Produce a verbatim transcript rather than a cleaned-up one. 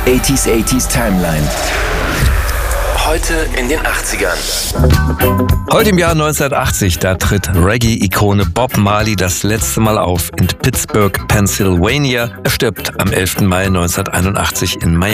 achtziger achtziger Timeline. Heute in den achtzigern. Heute im Jahr neunzehnhundertachtzig, da tritt Reggae-Ikone Bob Marley das letzte Mal auf in Pittsburgh, Pennsylvania. Er stirbt am elften Mai neunzehnhunderteinundachtzig in Miami.